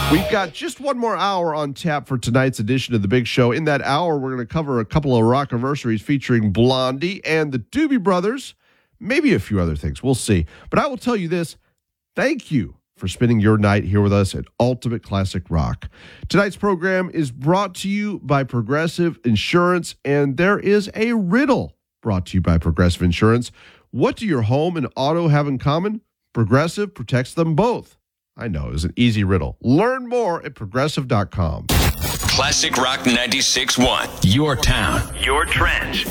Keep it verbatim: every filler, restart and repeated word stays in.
We've got just one more hour on tap for tonight's edition of The Big Show. In that hour, we're going to cover a couple of rock-anniversaries featuring Blondie and the Doobie Brothers, maybe a few other things. We'll see. But I will tell you this. Thank you for spending your night here with us at Ultimate Classic Rock. Tonight's program is brought to you by Progressive Insurance, and there is a riddle brought to you by Progressive Insurance. What do your home and auto have in common? Progressive protects them both. I know, it was an easy riddle. Learn more at progressive dot com. Classic Rock ninety-six point one. Your town. Your trends.